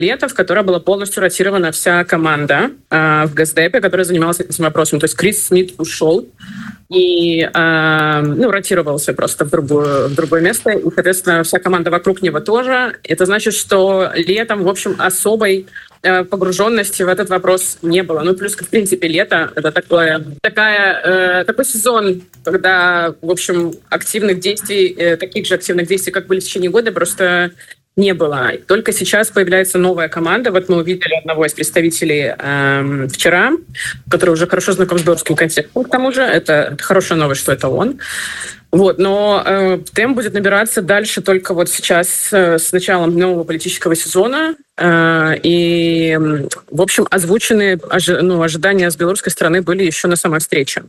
лета, в которое была полностью ротирована вся команда в Госдепе, которая занималась этим вопросом. То есть Крис Смит ушел и ротировался просто в другое место. И, соответственно, вся команда вокруг него тоже. Это значит, что летом, в общем, особой погруженности в этот вопрос не было. Ну, плюс, в принципе, лето — это такой сезон, когда, в общем, активных действий, таких же активных действий, как были в течение года, просто не было. Только сейчас появляется новая команда. Вот мы увидели одного из представителей вчера, который уже хорошо знаком с белорусским контекстом, к тому же. Это хорошая новость, что это он. Вот, но темп будет набираться дальше только вот сейчас с началом нового политического сезона. И, в общем, озвучены ожидания с белорусской стороны были еще на самой встрече.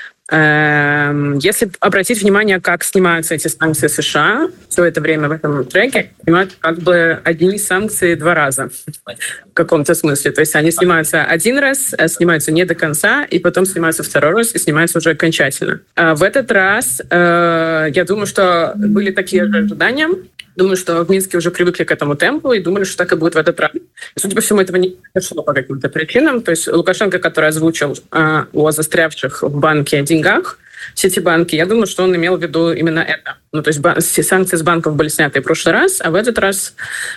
Если обратить внимание, как снимаются эти санкции США, все это время в этом треке снимают как бы одни санкции два раза в каком-то смысле. То есть они снимаются один раз, снимаются не до конца, и потом снимаются второй раз и снимаются уже окончательно. В этот раз, я думаю, что были такие же ожидания. Думаю, что в Минске уже привыкли к этому темпу и думали, что так и будет в этот раз. И, судя по всему, этого не произошло по каким-то причинам. То есть Лукашенко, который озвучил о застрявших в банке деньгах, в Ситибанке, я думаю, что он имел в виду именно это. Ну, то есть санкции с банков были сняты в прошлый раз, а в этот раз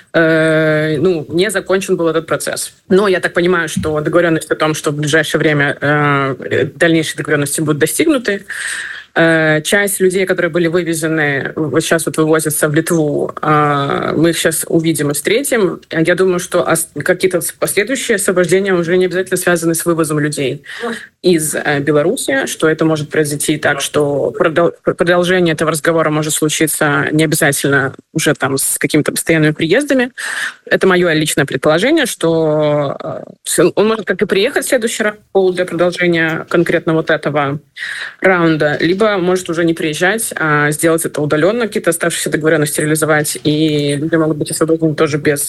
не закончен был этот процесс. Но я так понимаю, что договоренность о том, что в ближайшее время дальнейшие договоренности будут достигнуты. Часть людей, которые были вывезены, вот сейчас вот вывозятся в Литву, мы их сейчас увидим и встретим. Я думаю, что какие-то последующие освобождения уже не обязательно связаны с вывозом людей из Беларуси, что это может произойти так, что продолжение этого разговора может случиться не обязательно уже там с какими-то постоянными приездами. Это мое личное предположение, что он может как и приехать в следующий раз для продолжения конкретно вот этого раунда, либо может уже не приезжать, а сделать это удаленно, какие-то оставшиеся договоренности реализовать, и люди могут быть освобождены тоже без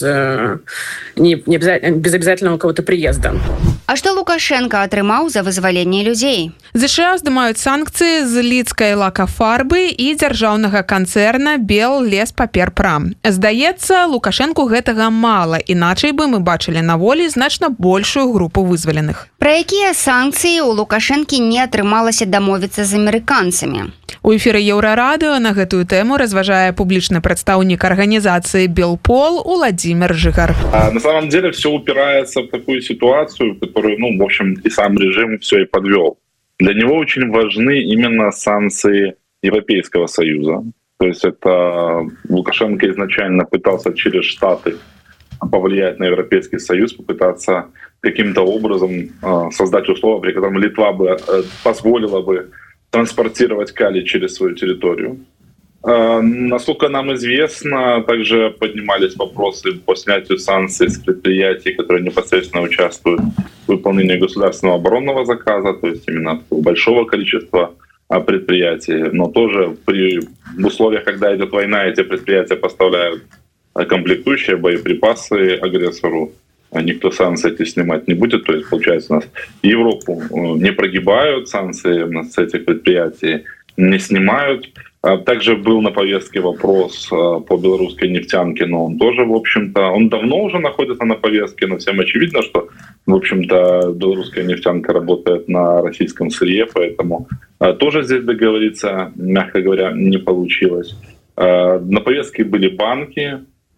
обязательного какого-то приезда. А што Лукашенко атрымаў за вызваленне людзей? ЗША здымаюць санкцыі з лідскай лакафарбы і дзяржаўнага канцэрна Беллеспаперпрам. Здаецца, Лукашэнку гэтага мала, іначай бы мы бачылі на волі значна большую групу вызваленых. Пра якія санкцыі у Лукашэнкі не атрымалася дамовіцца з амерыканцамі? У эфіры Еўрарадыё на гэтую тэму разважае публічны прадстаўнік арганізацыі «Белпол» Владимир Жигар. На самом деле все упирается в такую ситуацию, которую, в общем, и сам режим все и подвел. Для него очень важны именно санкции Европейского Союза. То есть это Лукашенко изначально пытался через Штаты повлиять на Европейский Союз, попытаться каким-то образом создать условия, при котором Литва бы позволила бы транспортировать калий через свою территорию. Насколько нам известно, также поднимались вопросы по снятию санкций с предприятий, которые непосредственно участвуют в выполнении государственного оборонного заказа, то есть именно большого количества предприятий, но тоже в условиях, когда идет война, эти предприятия поставляют комплектующие, боеприпасы агрессору, никто санкции эти снимать не будет. То есть, получается, у нас Европу не прогибают, санкции с этих предприятий не снимают. Также был на повестке вопрос по белорусской нефтянке, но он тоже, в общем-то, он давно уже находится на повестке, но всем очевидно, что, в общем-то, белорусская нефтянка работает на российском сырье, поэтому тоже здесь договориться, мягко говоря, не получилось. На повестке были банки,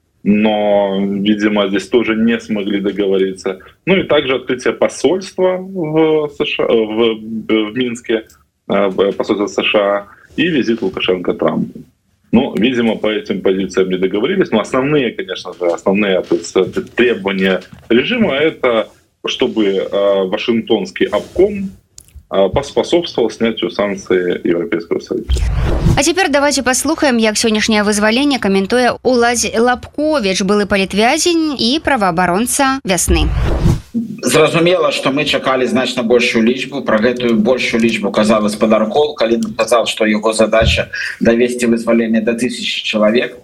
но, видимо, здесь тоже не смогли договориться. Ну и также открытие посольства в США, в Минске, посольства США, и визит Лукашенко Трампу. Видимо, по этим позициям не договорились. Но основные, конечно же, требования режима — это чтобы Вашингтонский обком поспособствовал снятию санкций Европейского Союза. А цяпер давайте паслухаем, як сённяшняе вызваленне каментуе Уладзь Лапковіч, былы палітвязень і праваабаронца вясны. Зразумела, што мы чакалі значна большую лічбу. Пра гэтую большую лічбу казаў гаспадар Кол, калі казаў, што яго задача давесці вызваленне до 1000 чалавек.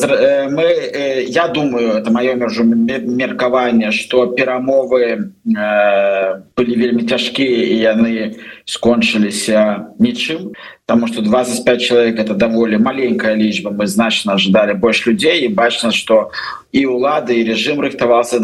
Я думаю, это маё меркаванне, што перамовы былі вельмі цяжкія і яны скончыліся нічым, потому что 25 человек это даволі маленькая лічба. Мы значна ожидали больше людей, и бачна, что и улады, и режим рыхтавался